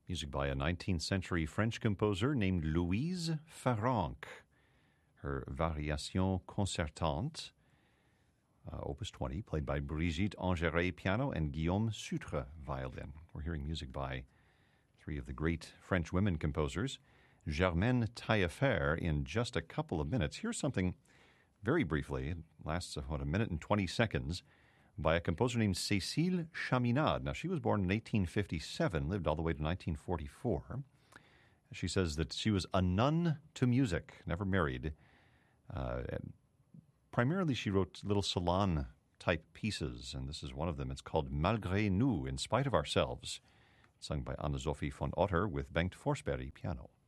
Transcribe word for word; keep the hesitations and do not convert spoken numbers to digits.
Music by a nineteenth century French composer named Louise Farrenc. Her Variation Concertante, uh, Opus twenty, played by Brigitte Ingeret piano and Guillaume Sutre violin. We're hearing music by three of the great French women composers. Germaine Taillefer in just a couple of minutes. Here's something very briefly, it lasts about a minute and twenty seconds, by a composer named Cécile Chaminade. Now, she was born in eighteen fifty-seven, lived all the way to nineteen forty-four. She says that she was a nun to music, never married. Uh, primarily, she wrote little salon-type pieces, and this is one of them. It's called Malgré nous, In Spite of Ourselves, sung by Anne-Sophie von Otter with Bengt Forsberg piano.